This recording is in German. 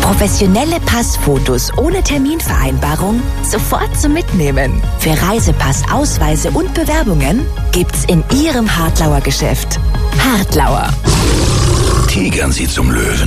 Professionelle Passfotos ohne Terminvereinbarung sofort zum Mitnehmen. Für Reisepass, Ausweise und Bewerbungen gibt's in Ihrem Hartlauer Geschäft. Hartlauer. Tigern Sie zum Löwen.